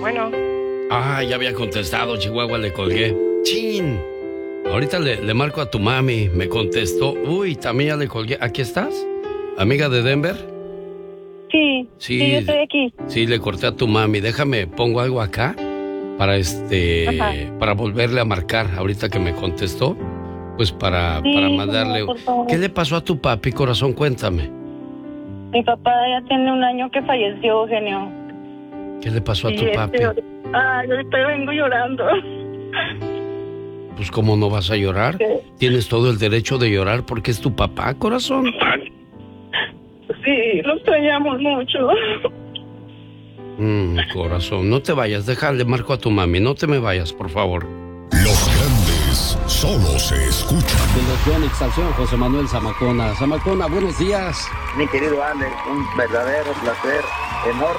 Bueno. Ah, ya había contestado, Chihuahua, le colgué. ¡Chin! Ahorita le marco a tu mami, me contestó. Uy, también ya le colgué. ¿Aquí estás? ¿Amiga de Denver? Sí, yo estoy aquí. Sí, le corté a tu mami. Déjame, pongo algo acá para para volverle a marcar ahorita que me contestó. Pues para mandarle... por favor. ¿Qué le pasó a tu papi, corazón? Cuéntame. Mi papá ya tiene 1 año que falleció, Eugenio. ¿Qué le pasó a tu papi? Ahorita vengo llorando. Pues, ¿cómo no vas a llorar? Sí. Tienes todo el derecho de llorar porque es tu papá, corazón. Sí, lo extrañamos mucho. Corazón, no te vayas, déjale, marco a tu mami, no te me vayas, por favor. Los grandes solo se escuchan. Fundación Exalción, José Manuel Zamacona. Zamacona, buenos días. Mi querido Ander, un verdadero placer enorme